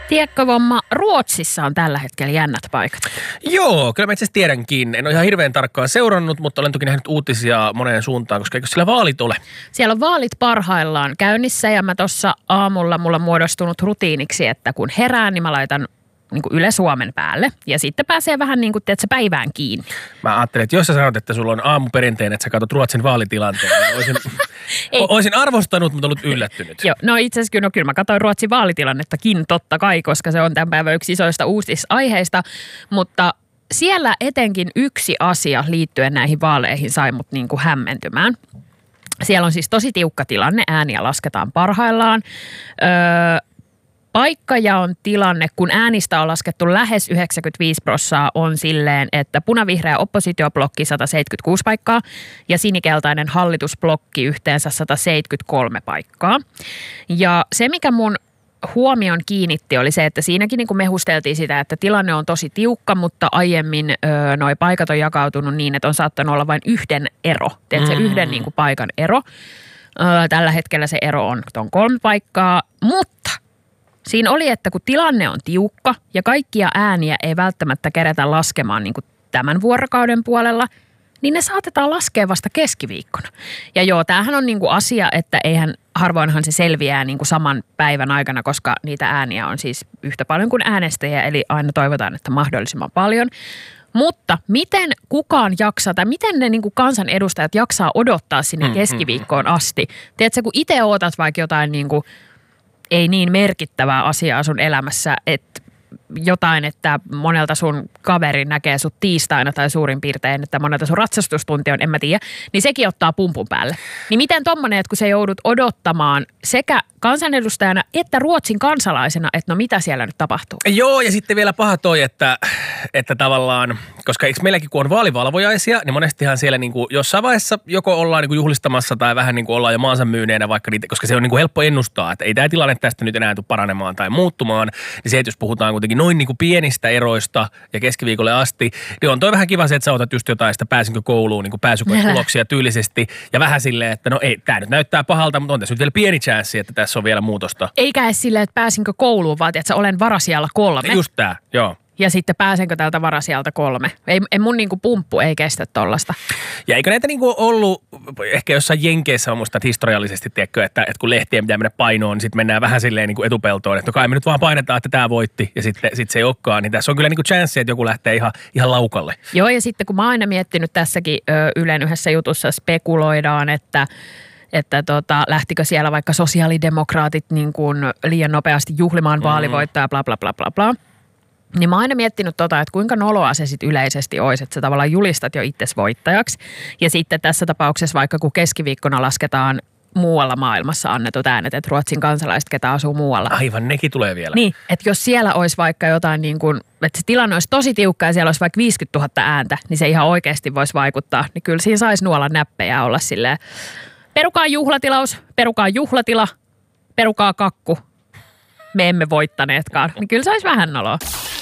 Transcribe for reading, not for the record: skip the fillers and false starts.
Tiedätkö, Vomma, Ruotsissa on tällä hetkellä jännät paikat. Joo, kyllä mä itse asiassa tiedänkin. En ole ihan hirveän tarkkaan seurannut, mutta olen toki nähnyt uutisia moneen suuntaan, koska eikö siellä vaalit ole? Siellä on vaalit parhaillaan käynnissä ja mä tuossa aamulla mulla on muodostunut rutiiniksi, että kun herään, niin mä laitan niin kuin Yle Suomen päälle ja sitten pääsee vähän niin kuin, tiedätkö, päivään kiinni. Mä ajattelin, että jos sä sanot, että sulla on aamuperinteinen, että sä katsot Ruotsin vaalitilanteen, niin olisin arvostanut, mutta ollut yllättynyt. Joo, no itse asiassa kyllä mä katsoin Ruotsin vaalitilannettakin totta kai, koska se on tämän päivän yksi isoista uutisaiheista, mutta siellä etenkin yksi asia liittyen näihin vaaleihin sai mut niin kuin hämmentymään. Siellä on siis tosi tiukka tilanne, ääniä lasketaan parhaillaan. Paikkajaon tilanne, kun äänistä on laskettu lähes 95%, on silleen, että punavihreä oppositioblokki 176 paikkaa ja sinikeltainen hallitusblokki yhteensä 173 paikkaa. Ja se, mikä mun huomion kiinnitti, oli se, että siinäkin niin kuin mehusteltiin sitä, että tilanne on tosi tiukka, mutta aiemmin noi paikat on jakautunut niin, että on saattanut olla vain yhden ero. Tiedätkö, yhden niin kuin paikan ero. Tällä hetkellä se ero on 3 paikkaa, mutta siinä oli, että kun tilanne on tiukka ja kaikkia ääniä ei välttämättä kerätä laskemaan niin kuin tämän vuorokauden puolella, niin ne saatetaan laskea vasta keskiviikkona. Ja joo, tämähän on niin kuin asia, että harvoinhan se selviää niin kuin saman päivän aikana, koska niitä ääniä on siis yhtä paljon kuin äänestäjiä, eli aina toivotaan, että mahdollisimman paljon. Mutta miten kukaan jaksaa, tai miten ne niin kuin kansanedustajat jaksaa odottaa sinne keskiviikkoon asti? Tiedätkö, kun itse ootat vaikka jotain niin kuin ei niin merkittävää asiaa sun elämässä, että jotain, että monelta sun kaveri näkee sut tiistaina tai suurin piirtein, että monelta sun ratsastustunti on, en mä tiedä, niin sekin ottaa pumpun päälle. Niin miten tommonen, että kun sä joudut odottamaan sekä kansanedustajana että Ruotsin kansalaisena, että no mitä siellä nyt tapahtuu? Joo, ja sitten vielä paha toi, että tavallaan, koska eikö meilläkin kun on vaalivalvojaisia, niin monestihan siellä niin kuin jossain vaiheessa joko ollaan niin kuin juhlistamassa tai vähän niin kuin ollaan jo maansa myyneenä vaikka niitä, koska se on niin kuin helppo ennustaa, että ei tämä tilanne tästä nyt enää tule paranemaan tai muuttumaan, niin se, että jos puhutaan kuitenkin noin niin kuin pienistä eroista ja keskiviikolle asti, niin on toi vähän kiva se, että sä otat just jotain sitä pääsinkö kouluun, niin kuin pääsykoetuloksia tyylisesti ja vähän silleen, että no ei, tämä nyt näyttää pahalta, mutta on tässä nyt vielä pieni chanssi, että tässä on vielä muutosta. Eikä edes silleen, että pääsinkö kouluun, vaan että olen varasijalla 3. Just tää, joo. Ja sitten pääsenkö täältä varasijalta 3. Ei mun niinku pumppu ei kestä tollasta. Ja eikö näitä niinku ollut, ehkä jossain Jenkeissä on musta historiallisesti, tiedätkö, että kun lehtien pitää mennä painoon, niin sitten mennään vähän silleen niinku etupeltoon, että no kai me nyt vaan painetaan, että tämä voitti ja sitten se ei olekaan. Niin tässä on kyllä niinku chanssi, että joku lähtee ihan laukalle. Joo, ja sitten kun mä oon aina miettinyt tässäkin Ylen yhdessä jutussa spekuloidaan, että lähtikö siellä vaikka sosiaalidemokraatit niin kuin liian nopeasti juhlimaan vaalivoittoa, bla bla bla bla bla. Niin mä oon aina miettinyt että kuinka noloa se sitten yleisesti olisi, että sä tavallaan julistat jo itsesi voittajaksi. Ja sitten tässä tapauksessa vaikka kun keskiviikkona lasketaan muualla maailmassa annetut äänet, että Ruotsin kansalaiset, ketä asuu muualla. Aivan, nekin tulee vielä. Niin, että jos siellä olisi vaikka jotain niin kuin, että se tilanne olisi tosi tiukka ja siellä olisi vaikka 50 000 ääntä, niin se ihan oikeasti voisi vaikuttaa. Niin kyllä siinä saisi nuolla näppejä olla silleen, perukaa juhlatilaus, perukaa juhlatila, perukaa kakku. Me emme voittaneetkaan. Niin kyllä saisi vähän noloa.